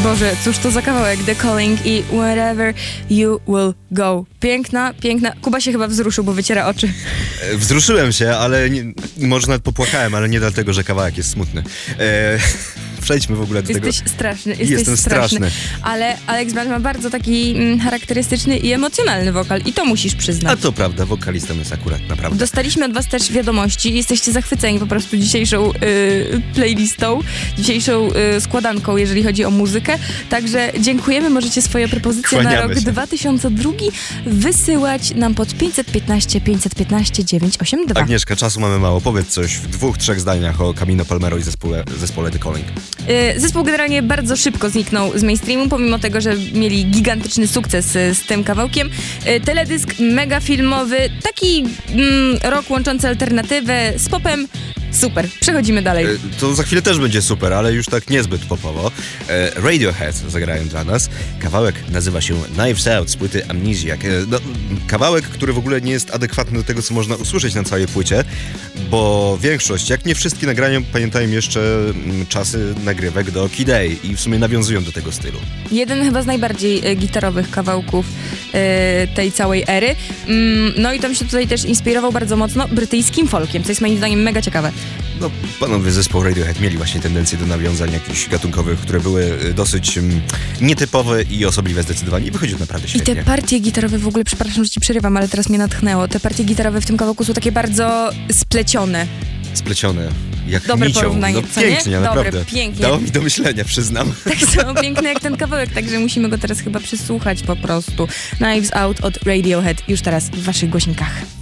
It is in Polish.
Boże, cóż to za kawałek, The Calling i Wherever You Will Go. Piękna, piękna. Kuba się chyba wzruszył, bo wyciera oczy. Wzruszyłem się, ale może nawet popłakałem, ale nie dlatego, że kawałek jest smutny. Przejdźmy w ogóle do tego. Jesteś straszny. Jestem straszny. Ale Alex Blunt ma bardzo taki charakterystyczny i emocjonalny wokal i to musisz przyznać. A to prawda, wokalistą jest akurat naprawdę. Dostaliśmy od was też wiadomości. Jesteście zachwyceni po prostu dzisiejszą playlistą, dzisiejszą składanką, jeżeli chodzi o muzykę. Także dziękujemy. Możecie swoje propozycje na rok 2002 wysyłać nam pod 515 515 982. Agnieszka, czasu mamy mało. Powiedz coś w 2-3 zdaniach o Camino Palmero i zespole The Calling. Zespół generalnie bardzo szybko zniknął z mainstreamu, pomimo tego, że mieli gigantyczny sukces z tym kawałkiem. Teledysk mega filmowy, taki rock łączący alternatywę z popem. Super, przechodzimy dalej. To za chwilę też będzie super, ale już tak niezbyt popowo. Radiohead zagrają dla nas. Kawałek nazywa się Knives Out z płyty Amnesiac. Kawałek, który w ogóle nie jest adekwatny do tego, co można usłyszeć na całej płycie, bo większość, jak nie wszystkie nagrania, pamiętają jeszcze czasy nagrywek do Kid A i w sumie nawiązują do tego stylu. Jeden chyba z najbardziej gitarowych kawałków tej całej ery. No i tam się tutaj też inspirował bardzo mocno brytyjskim folkiem, co jest moim zdaniem mega ciekawe. No, panowie zespołu Radiohead mieli właśnie tendencję do nawiązań jakichś gatunkowych, które były dosyć nietypowe i osobliwe zdecydowanie i wychodziły naprawdę świetnie. I te partie gitarowe w ogóle, przepraszam, że ci przerywam, ale teraz mnie natchnęło. Te partie gitarowe w tym kawałku są takie bardzo splecione. Splecione, jak dobre nicią. porównanie, no co pięknie, nie? naprawdę. Dobre, pięknie. Dało mi do myślenia, przyznam. Tak samo piękny jak ten kawałek, także musimy go teraz chyba przesłuchać po prostu. Knives Out od Radiohead już teraz w waszych głośnikach.